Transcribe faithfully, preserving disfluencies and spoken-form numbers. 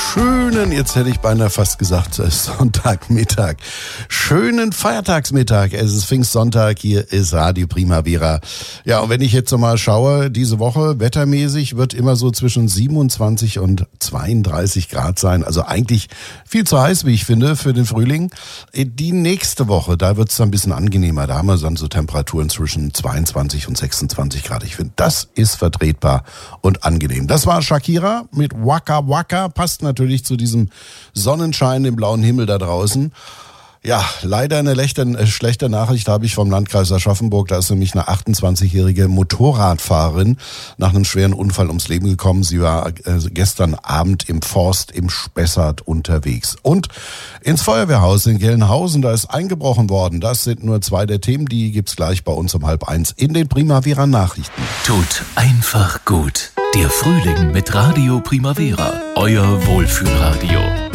schönen, jetzt hätte ich beinahe fast gesagt, Sonntagmittag. Schönen Feiertagsmittag. Es ist Pfingstsonntag, hier ist Radio Primavera. Ja, und wenn ich jetzt so mal schaue, diese Woche wettermäßig wird immer so zwischen siebenundzwanzig und zweiunddreißig Grad sein. Also eigentlich viel zu heiß, wie ich finde, für den Frühling. Die nächste Woche, da wird es dann ein bisschen angenehmer. Da haben wir dann so Temperaturen zwischen zweiundzwanzig und sechsundzwanzig Grad. Ich finde, das ist vertretbar und angenehm. Das war Shakira mit Waka Waka. Passt natürlich zu diesem Sonnenschein im blauen Himmel da draußen. Ja, leider eine schlechte, äh, schlechte Nachricht habe ich vom Landkreis Aschaffenburg. Da ist nämlich eine achtundzwanzigjährige Motorradfahrerin nach einem schweren Unfall ums Leben gekommen. Sie war äh, gestern Abend im Forst im Spessart unterwegs. Und ins Feuerwehrhaus in Gelnhausen, da ist eingebrochen worden. Das sind nur zwei der Themen, die gibt's gleich bei uns um halb eins in den Primavera Nachrichten. Tut einfach gut. Der Frühling mit Radio Primavera. Euer Wohlfühlradio.